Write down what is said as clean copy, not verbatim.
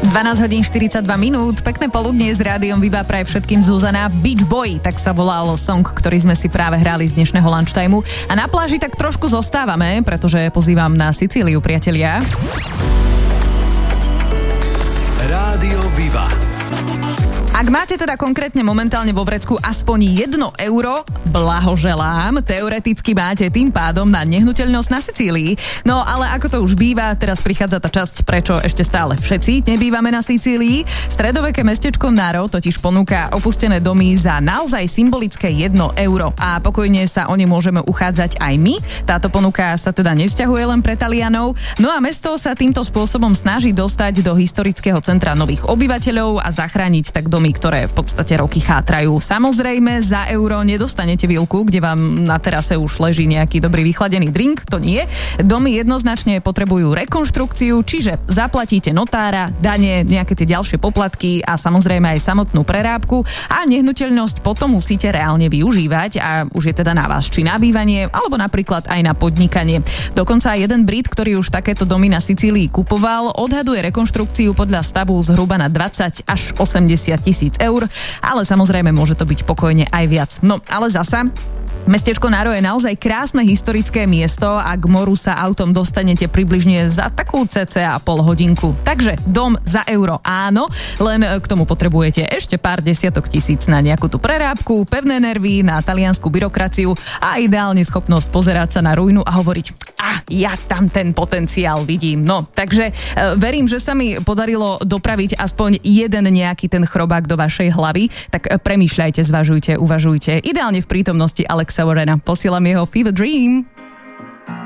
12 hodín 42 minút, pekné poludnie s rádiom Viva praje všetkým Zuzana. Beach Boy, tak sa volal song, ktorý sme si práve hrali z dnešného lunchtimeu. A na pláži tak trošku zostávame, pretože pozývam na Sicíliu, priatelia. Rádio Viva. Ak máte teda konkrétne momentálne vo vrecku aspoň 1 euro, blahoželám, teoreticky máte tým pádom na nehnuteľnosť na Sicílii. No ale ako to už býva, teraz prichádza tá časť, prečo ešte stále všetci nebývame na Sicílii. Stredoveké mestečko Naro totiž ponúka opustené domy za naozaj symbolické 1 euro a pokojne sa o ne môžeme uchádzať aj my. Táto ponuka sa teda nevzťahuje len pre Talianov. No a mesto sa týmto spôsobom snaží dostať do historického centra nových obyvateľov a zachrániť tak domy, ktoré v podstate roky chátrajú. Samozrejme, za euro nedostanete vilku, kde vám na terase už leží nejaký dobrý vychladený drink, to nie. Domy jednoznačne potrebujú rekonštrukciu, čiže zaplatíte notára, dane, nejaké tie ďalšie poplatky a samozrejme aj samotnú prerábku a nehnuteľnosť potom musíte reálne využívať a už je teda na vás, či na bývanie, alebo napríklad aj na podnikanie. Dokonca jeden Brit, ktorý už takéto domy na Sicílii kupoval, odhaduje rekonštrukciu podľa stavu zhruba na 20 až 80 tisíc eur, ale samozrejme môže to byť pokojne aj viac. No, ale zasa mestečko Naro je naozaj krásne historické miesto a k moru sa autom dostanete približne za takú cca pol hodinku. Takže dom za euro áno, len k tomu potrebujete ešte pár desiatok tisíc na nejakú tú prerábku, pevné nervy, na taliansku byrokraciu a ideálne schopnosť pozerať sa na ruinu a hovoriť, ja tam ten potenciál vidím. No, takže verím, že sa mi podarilo dopraviť aspoň jeden nejaký ten chrobák do vašej hlavy, tak premýšľajte, zvažujte, uvažujte. Ideálne v prítomnosti Alexa Warrena. Posielam jeho Fever Dream.